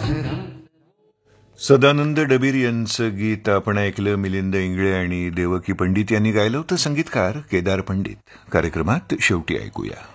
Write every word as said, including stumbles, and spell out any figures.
सदानंद डबीर यांचं गीत आपण ऐकलं. मिलिंद इंगळे आणि देवकी पंडित यांनी गायलं होतं. संगीतकार केदार पंडित. कार्यक्रमात शेवटी ऐकूया